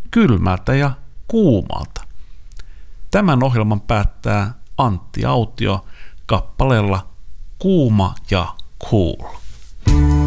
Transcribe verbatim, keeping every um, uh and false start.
kylmältä ja kuumalta. Tämän ohjelman päättää Antti Autio kappaleella Kuuma ja Cool.